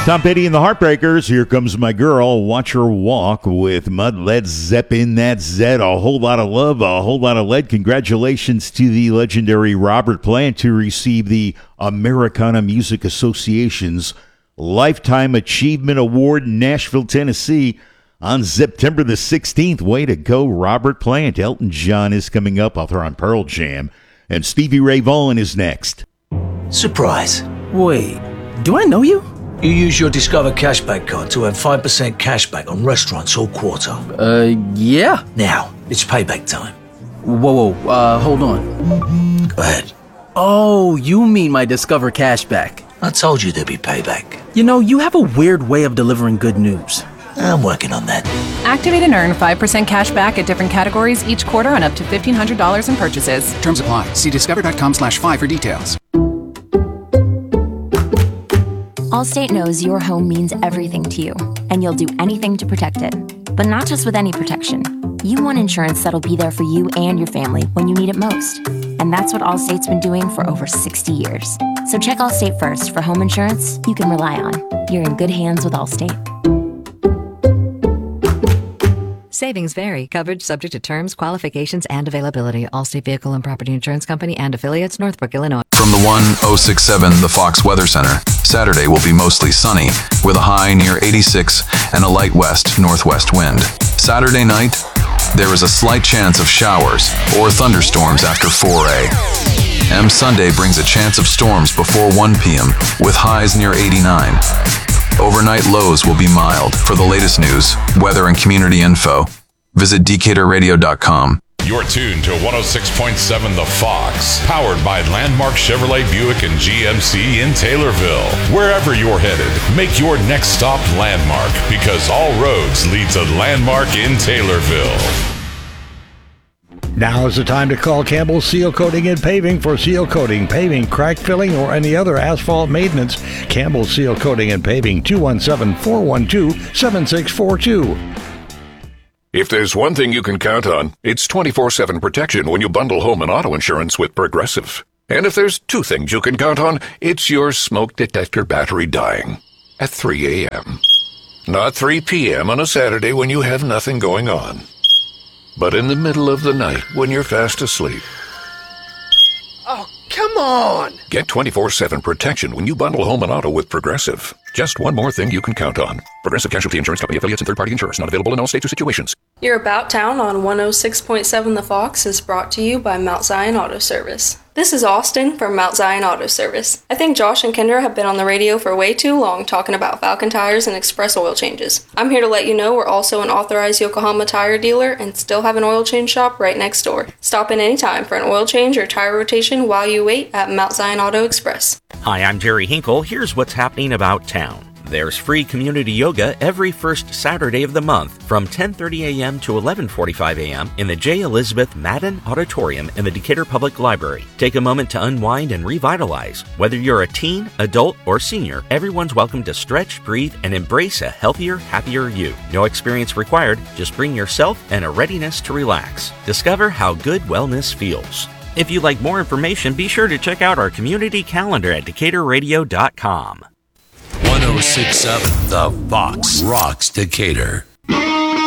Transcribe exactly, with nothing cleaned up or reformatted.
Tom Petty and the Heartbreakers. Here Comes My Girl. Watch Her Walk with Mud, Led Zeppelin. That's Zed. A whole lot of love, a whole lot of lead. Congratulations to the legendary Robert Plant to receive the Americana Music Association's Lifetime Achievement Award in Nashville, Tennessee on September the sixteenth. Way to go, Robert Plant. Elton John is coming up. Author on Pearl Jam. And Stevie Ray Vaughan is next. Surprise. Wait, do I know you? You use your Discover Cashback card to earn five percent cashback on restaurants all quarter. Uh, yeah. Now, it's payback time. Whoa, whoa, uh, hold on. Go ahead. Oh, you mean my Discover Cashback. I told you there'd be payback. You know, you have a weird way of delivering good news. I'm working on that. Activate and earn five percent cash back at different categories each quarter on up to fifteen hundred dollars in purchases. Terms apply. See discover.com slash five for details. Allstate knows your home means everything to you, and you'll do anything to protect it. But not just with any protection. You want insurance that'll be there for you and your family when you need it most. And that's what Allstate's been doing for over sixty years. So check Allstate first for home insurance you can rely on. You're in good hands with Allstate. Savings vary. Coverage subject to terms, qualifications, and availability. Allstate Vehicle and Property Insurance Company and affiliates, Northbrook, Illinois. From the one oh six point seven The Fox Weather Center, Saturday will be mostly sunny with a high near eighty-six and a light west-northwest wind. Saturday night, there is a slight chance of showers or thunderstorms after four a.m. Sunday brings a chance of storms before one p.m. with highs near eighty-nine. Overnight lows will be mild. For the latest news, weather, and community info, visit decatur radio dot com. You're tuned to one oh six point seven The Fox, powered by Landmark Chevrolet Buick and G M C in Taylorville. Wherever you're headed, make your next stop Landmark, because all roads lead to Landmark in Taylorville. Now is the time to call Campbell Seal Coating and Paving for seal coating, paving, crack filling, or any other asphalt maintenance. Campbell Seal Coating and Paving, two one seven, four one two, seven six four two. If there's one thing you can count on, it's twenty-four seven protection when you bundle home and auto insurance with Progressive. And if there's two things you can count on, it's your smoke detector battery dying at three a.m. Not three p.m. on a Saturday when you have nothing going on, but in the middle of the night when you're fast asleep. Oh, come on! Get twenty-four seven protection when you bundle home and auto with Progressive. Just one more thing you can count on. Progressive Casualty Insurance Company affiliates and third-party insurers. Not available in all states or situations. Your About Town on one oh six point seven The Fox is brought to you by Mount Zion Auto Service. This is Austin from Mount Zion Auto Service. I think Josh and Kendra have been on the radio for way too long talking about Falcon tires and express oil changes. I'm here to let you know we're also an authorized Yokohama tire dealer and still have an oil change shop right next door. Stop in anytime for an oil change or tire rotation while you wait at Mount Zion Auto Express. Hi, I'm Jerry Hinkle. Here's what's happening about town. There's free community yoga every first Saturday of the month from ten thirty a.m. to eleven forty-five a.m. in the J. Elizabeth Madden Auditorium in the Decatur Public Library. Take a moment to unwind and revitalize. Whether you're a teen, adult, or senior, everyone's welcome to stretch, breathe, and embrace a healthier, happier you. No experience required, just bring yourself and a readiness to relax. Discover how good wellness feels. If you'd like more information, be sure to check out our community calendar at decatur radio dot com. one oh six point seven The Fox rocks Decatur.